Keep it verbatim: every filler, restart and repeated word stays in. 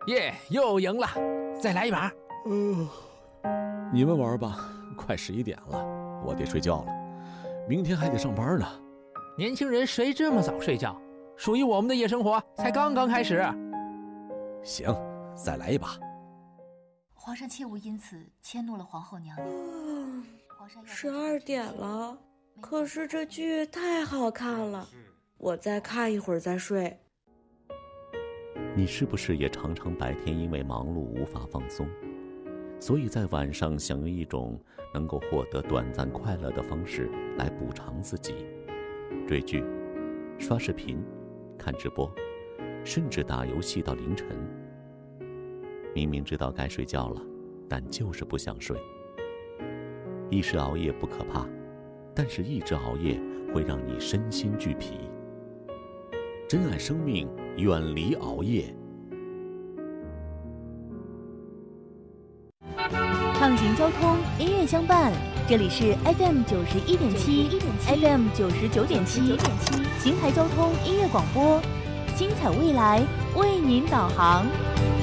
耶，又赢了，再来一把。 嗯、呃，你们玩吧，快十一点了，我得睡觉了，明天还得上班呢。 年轻人谁这么早睡觉？属于我们的夜生活才刚刚开始。 行，再来一把。 皇上切勿因此迁怒了皇后娘娘。 嗯，十二点了，可是这剧太好看了，我再看一会儿再睡。 你是不是也常常白天因为忙碌无法放松，所以在晚上想用一种能够获得短暂快乐的方式来补偿自己？追剧、刷视频、看直播，甚至打游戏到凌晨。明明知道该睡觉了，但就是不想睡。一时熬夜不可怕，但是一直熬夜会让你身心俱疲。珍爱生命，远离熬夜。 畅行交通，音乐相伴，这里是 F M 九十一点七 ，F M 九十九点七，邢台交通音乐广播，精彩未来为您导航。